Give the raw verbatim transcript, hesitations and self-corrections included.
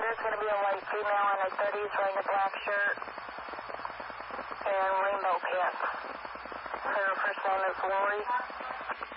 there's going to be a white female in her thirties wearing a black shirt and rainbow pants. Her first name is Lori.